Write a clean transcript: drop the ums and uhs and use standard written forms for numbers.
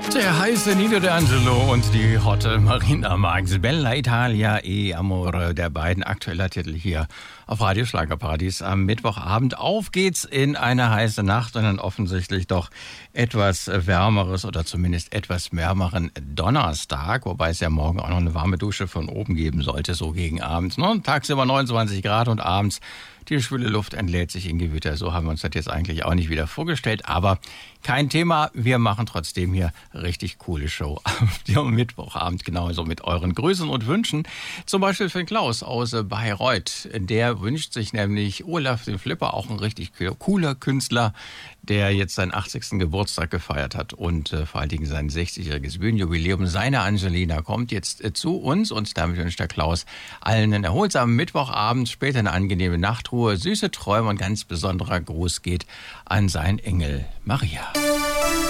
Der heiße Nino D'Angelo und die hotte Marina Marx. Bella Italia e Amore, der beiden aktueller Titel hier auf Radio Schlagerparadies am Mittwochabend. Auf geht's in eine heiße Nacht und einen offensichtlich doch etwas wärmeres oder zumindest etwas wärmeren Donnerstag, wobei es ja morgen auch noch eine warme Dusche von oben geben sollte, so gegen Abend. Ne? Tagsüber 29 Grad und abends die schwüle Luft entlädt sich in Gewitter. So haben wir uns das jetzt eigentlich auch nicht wieder vorgestellt. Aber kein Thema. Wir machen trotzdem hier richtig coole Show am Mittwochabend. Genauso mit euren Grüßen und Wünschen. Zum Beispiel für den Klaus aus Bayreuth. Der wünscht sich nämlich Olaf den Flipper, auch ein richtig cooler Künstler, der jetzt seinen 80. Geburtstag gefeiert hat und vor allen Dingen sein 60-jähriges Bühnenjubiläum. Seine Angelina kommt jetzt zu uns und damit wünscht der Klaus allen einen erholsamen Mittwochabend, später eine angenehme Nachtruhe, süße Träume und ganz besonderer Gruß geht an seinen Engel Maria.